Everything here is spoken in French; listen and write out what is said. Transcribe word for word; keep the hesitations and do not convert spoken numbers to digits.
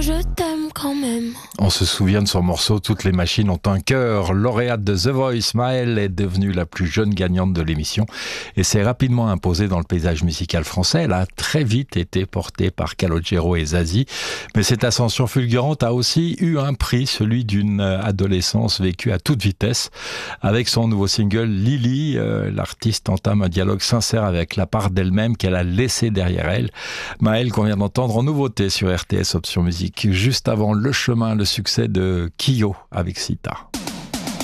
je t'aime quand même. On se souvient de son morceau « Toutes les machines ont un cœur ». Lauréate de The Voice, Maëlle est devenue la plus jeune gagnante de l'émission et s'est rapidement imposée dans le paysage musical français. Elle a très vite été portée par Calogero et Zazie. Mais cette ascension fulgurante a aussi eu un prix, celui d'une adolescence vécue à toute vitesse. Avec son nouveau single « Lily », euh, l'artiste entame un dialogue sincère avec la part d'elle-même qu'elle a laissée derrière elle. Maëlle qu'on vient d'entendre en nouveauté sur R T S Option Musique, juste avant Le Chemin, le succès de Kyo avec Sita.